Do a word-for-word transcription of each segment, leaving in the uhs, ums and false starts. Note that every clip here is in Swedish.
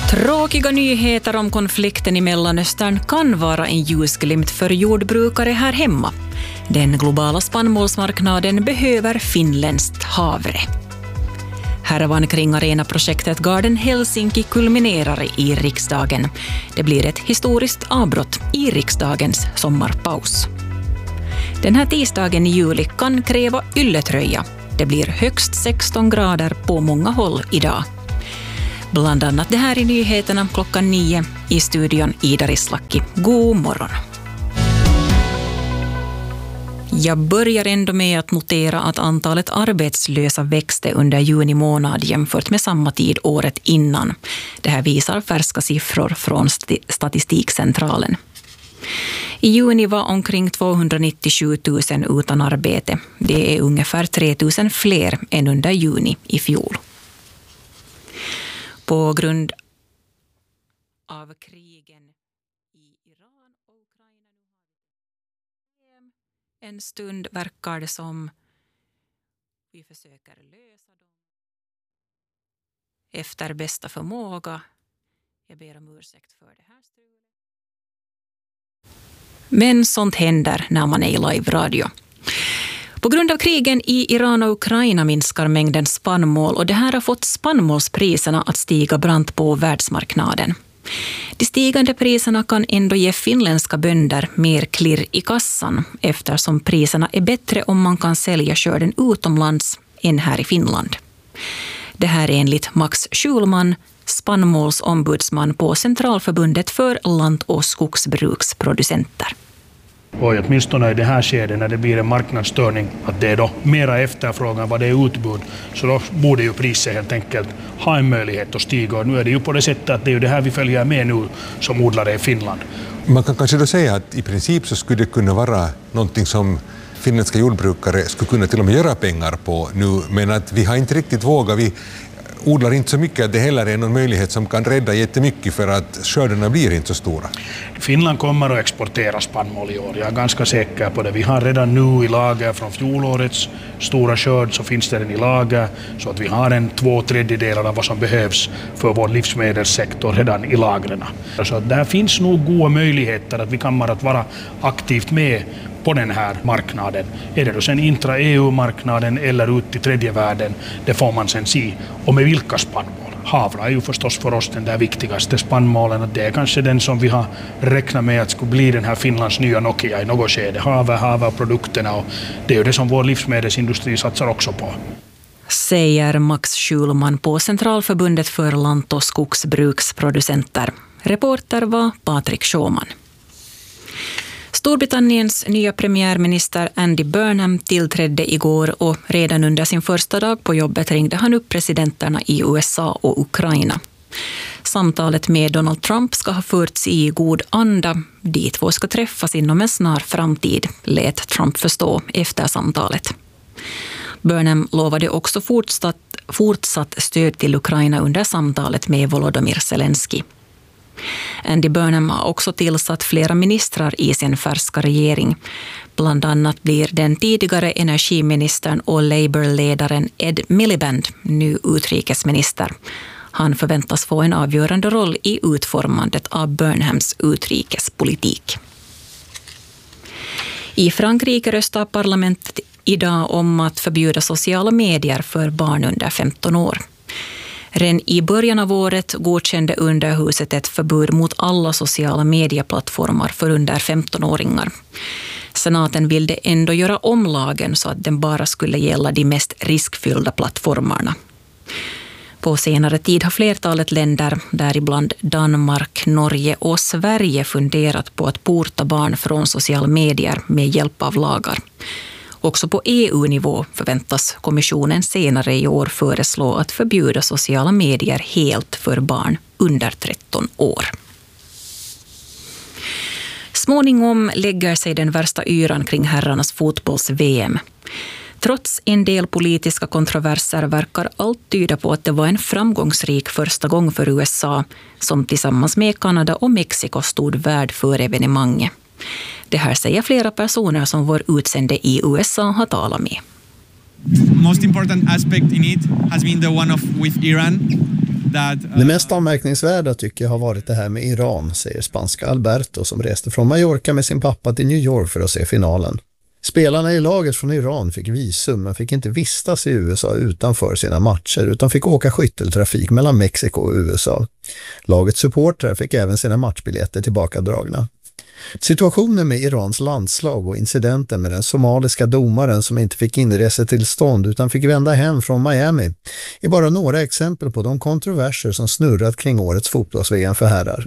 Tråkiga nyheter om konflikten i Mellanöstern kan vara en ljusglimt för jordbrukare här hemma. Den globala spannmålsmarknaden behöver finländskt havre. Härvan kring arenaprojektet Garden Helsinki kulminerar i riksdagen. Det blir ett historiskt avbrott i riksdagens sommarpaus. Den här tisdagen i juli kan kräva ylletröja. Det blir högst sexton grader på många håll idag. Bland annat det här i nyheterna klockan nio i studion Ida Rislaki. God morgon. Jag börjar ändå med att notera att antalet arbetslösa växte under juni månad jämfört med samma tid året innan. Det här visar färska siffror från Statistikcentralen. I juni var omkring tvåhundranittiosju tusen utan arbete. Det är ungefär tre tusen fler än under juni i fjol. På grund av krigen i Iran och Ukraina en stund verkar det som vi försöker lösa dem efter bästa förmåga. Jag ber om ursäkt för det här strulet. Men sånt händer när man är i live-radio. På grund av krigen i Iran och Ukraina minskar mängden spannmål och det här har fått spannmålspriserna att stiga brant på världsmarknaden. De stigande priserna kan ändå ge finländska bönder mer klirr i kassan eftersom priserna är bättre om man kan sälja skörden utomlands än här i Finland. Det här är enligt Max Schulman, spannmålsombudsman på Centralförbundet för land- och skogsbruksproducenter. Och åtminstone i det här skedet när det blir en marknadsstörning, att det är då mera efterfrågan vad det är utbud, så då borde ju priset helt enkelt ha en möjlighet att stiga. Och nu är det ju på det sättet att det är ju det här vi följer med nu som odlare i Finland. Man kan kanske då säga att i princip så skulle det kunna vara någonting som finländska jordbrukare skulle kunna till och med göra pengar på nu, men att vi har inte riktigt vågat, vi odlar inte så mycket att det heller är någon möjlighet som kan rädda jättemycket för att skördarna blir inte så stora. Finland kommer att exportera spannmål i år, jag är ganska säker på det. Vi har redan nu i lager från fjolårets stora skörd, så finns det den i lager, så att vi har en två tredjedelar av vad som behövs för vår livsmedelssektor redan i lagren. Så att där finns nog goda möjligheter att vi kommer att vara aktivt med på den här marknaden. Är det då sen intra-E U-marknaden eller ut i tredje världen, det får man sen se. Och med vilka spannmål? Havra är ju förstås för oss den där viktigaste spannmålen. Det är kanske den som vi har räknat med att skulle bli den här Finlands nya Nokia i något skede. Haver, haver, produkterna, och det är ju det som vår livsmedelsindustri satsar också på. Säger Max Schulman på Centralförbundet för land- och skogsbruksproducenter. Reporter var Patrik Sjöman. Storbritanniens nya premiärminister Andy Burnham tillträdde igår och redan under sin första dag på jobbet ringde han upp presidenterna i U S A och Ukraina. Samtalet med Donald Trump ska ha förts i god anda. De två ska träffas inom en snar framtid, lät Trump förstå efter samtalet. Burnham lovade också fortsatt, fortsatt stöd till Ukraina under samtalet med Volodymyr Zelensky. Andy Burnham har också tillsatt flera ministrar i sin färska regering. Bland annat blir den tidigare energiministern och Labour-ledaren Ed Miliband nu utrikesminister. Han förväntas få en avgörande roll i utformandet av Burnhams utrikespolitik. I Frankrike röstar parlamentet idag om att förbjuda sociala medier för barn under femton år. Redan i början av året godkände underhuset ett förbud mot alla sociala medieplattformar för under femton-åringar. Senaten ville ändå göra om lagen så att den bara skulle gälla de mest riskfyllda plattformarna. På senare tid har flertalet länder, däribland Danmark, Norge och Sverige, funderat på att porta barn från sociala medier med hjälp av lagar. Också på E U-nivå förväntas kommissionen senare i år föreslå att förbjuda sociala medier helt för barn under tretton år. Småningom lägger sig den värsta yran kring herrarnas fotbolls-V M. Trots en del politiska kontroverser verkar allt tyda på att det var en framgångsrik första gång för U S A som tillsammans med Kanada och Mexiko stod värd för evenemanget. Det här säger flera personer som vår utsände i U S A har talat med. Most important aspect in it has been the one of with Iran. that, uh... Det mest anmärkningsvärda tycker jag har varit det här med Iran, säger spanska Alberto som reste från Mallorca med sin pappa till New York för att se finalen. Spelarna i laget från Iran fick visum men fick inte vistas i U S A utanför sina matcher utan fick åka skytteltrafik mellan Mexiko och U S A. Lagets supportrar fick även sina matchbiljetter tillbakadragna. Situationen med Irans landslag och incidenten med den somaliska domaren som inte fick inresetillstånd utan fick vända hem från Miami är bara några exempel på de kontroverser som snurrat kring årets fotbolls-V M för herrar.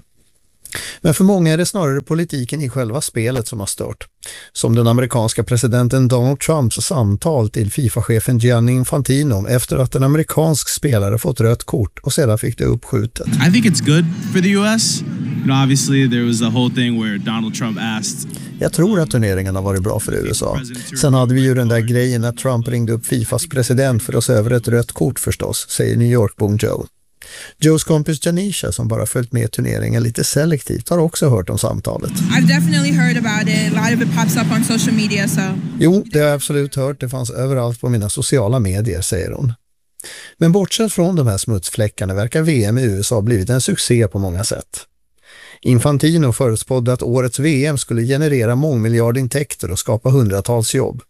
Men för många är det snarare politiken i själva spelet som har stört. Som den amerikanska presidenten Donald Trumps samtal till FIFA-chefen Gianni Infantino efter att en amerikansk spelare fått rött kort och sedan fick det uppskjutet. I think it's good for the U S. You know, obviously there was a whole thing where Donald Trump asked. Jag tror att turneringen har varit bra för U S A. Sen hade vi ju den där grejen när Trump ringde upp FIFAs president för att se över ett rött kort förstås, säger New York-bon Joe. Joes kompis Janisha som bara följt med turneringen lite selektivt har också hört om samtalet. I've definitely heard about it. A lot of it pops up on social media, so. Jo, det har jag absolut hört. Det fanns överallt på mina sociala medier, säger hon. Men bortsett från de här smutsfläckarna verkar V M i U S A blivit en succé på många sätt. Infantino förutspådde att årets V M skulle generera mångmiljardintäkter och skapa hundratals jobb.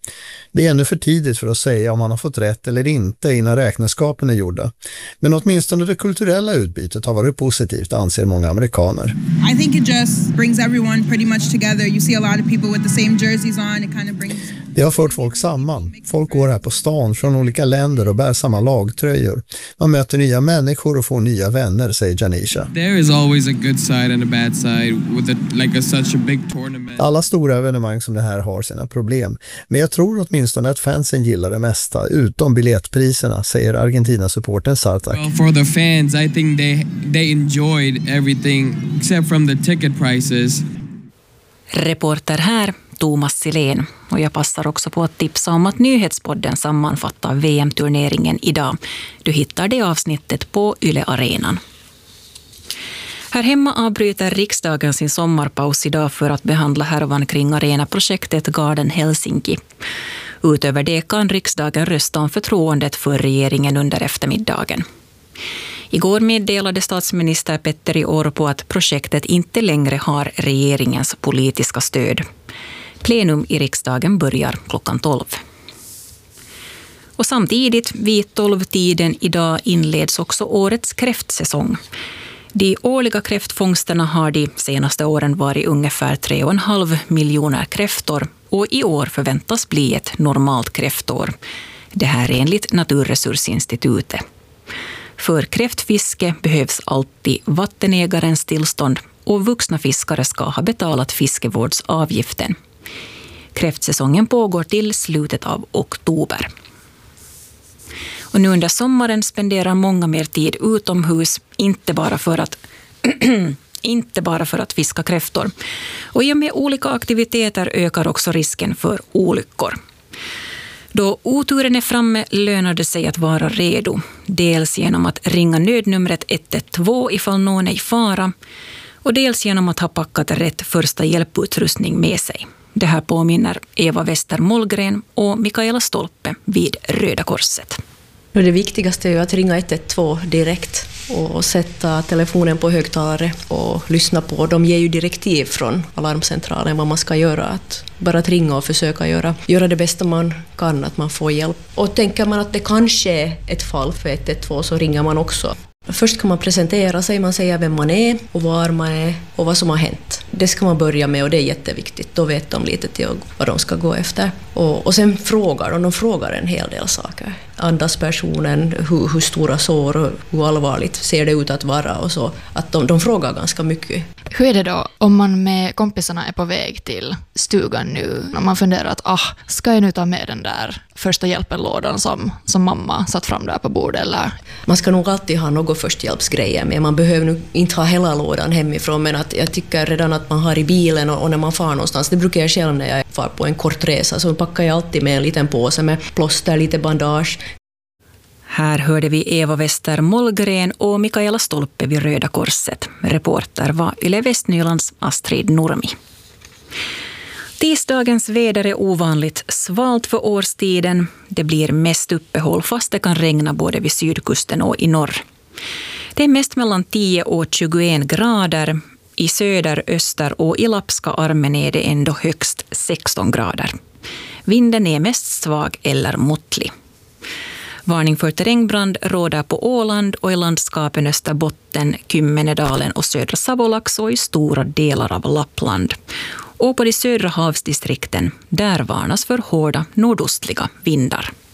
Det är ännu för tidigt för att säga om han har fått rätt eller inte innan räkenskapen är gjorda. Men åtminstone det kulturella utbytet har varit positivt, anser många amerikaner. I think it just brings everyone pretty much together. You see a lot of people with the same jerseys on. It kind of brings... Det har fört folk samman. Folk går här på stan från olika länder och bär samma lagtröjor. Man möter nya människor och får nya vänner, säger Janisha. There is always a good side and a bad side with a, like a, such a big tournament. Alla stora evenemang som det här har sina problem. Men jag tror åtminstone att fansen gillar det mesta, utom biljettpriserna, säger Argentina-supporten Sartak. Well, for the fans, I think they, they enjoyed everything except from the ticket prices. Reporter här, Thomas Silén. Och jag passar också på att tipsa om att Nyhetspodden sammanfattar V M-turneringen idag. Du hittar det avsnittet på Yle Arenan. Här hemma avbryter riksdagen sin sommarpaus idag för att behandla härvan kring arenaprojektet Garden Helsinki. Utöver det kan riksdagen rösta om förtroendet för regeringen under eftermiddagen. Igår meddelade statsminister Petteri Orpo att projektet inte längre har regeringens politiska stöd. Plenum i riksdagen börjar klockan tolv. Och samtidigt vid tolv-tiden idag inleds också årets kräftsäsong. De årliga kräftfångsterna har de senaste åren varit ungefär tre och en halv miljoner kräftor och i år förväntas bli ett normalt kräftår. Det här är enligt Naturresursinstitutet. För kräftfiske behövs alltid vattenägarens tillstånd och vuxna fiskare ska ha betalat fiskevårdsavgiften. Kräftsäsongen pågår till slutet av oktober. Och nu under sommaren spenderar många mer tid utomhus, inte bara för att inte bara för att fiska kräftor. Och i och med olika aktiviteter ökar också risken för olyckor. Då oturen är framme lönar det sig att vara redo. Dels genom att ringa nödnumret ett ett två ifall någon är i fara. Och dels genom att ha packat rätt första hjälputrustning med sig. Det här påminner Eva Wester Mollgren och Mikaela Stolpe vid Röda Korset. Det viktigaste är att ringa ett ett två direkt och sätta telefonen på högtalare och lyssna på. De ger ju direktiv från alarmcentralen vad man ska göra. Att bara att ringa och försöka göra, göra det bästa man kan, att man får hjälp. Och tänker man att det kanske är ett fall för ett ett två så ringer man också. Först kan man presentera sig, man säger vem man är och var man är och vad som har hänt. Det ska man börja med och det är jätteviktigt. Då vet de lite till vad de ska gå efter. Och, och sen frågar de, de frågar en hel del saker. Andas personen, hur, hur stora sår och hur allvarligt ser det ut att vara och så. Att de, de frågar ganska mycket. Hur är det då om man med kompisarna är på väg till stugan nu? Om man funderar att ah, ska jag nu ta med den där första hjälpenlådan som, som mamma satt fram där på bordet? Eller? Man ska nog alltid ha något förstahjälpsgrejer med. Man behöver nog inte ha hela lådan hemifrån, men att jag tycker redan att man har i bilen och, och när man far någonstans. Det brukar jag själv när jag far på en kort resa, så packar jag alltid med en liten påse med plåster, lite bandage. Här hörde vi Eva Wester Mollgren och Mikaela Stolpe vid Röda Korset. Reporter var Yle Västnylands Astrid Nurmi. Tisdagens väder är ovanligt svalt för årstiden. Det blir mest uppehåll fast det kan regna både vid sydkusten och i norr. Det är mest mellan tio och tjugoen grader. I söder, öster och i Lappska armen är det ändå högst sexton grader. Vinden är mest svag eller måttlig. Varning för terrängbrand råder på Åland och i landskapen Österbotten, Kymmenedalen och södra Savolax och i stora delar av Lappland. Och på de södra havsdistrikten, där varnas för hårda nordostliga vindar.